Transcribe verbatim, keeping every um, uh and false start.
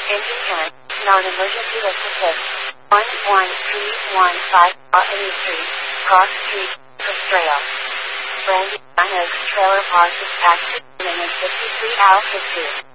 Engine ten. Non-emergency lift assist. one one three one five Albany Street, Cross Street, Estrella. Brandy Oaks Trailer Park is taxi and fifty-three Alpha two.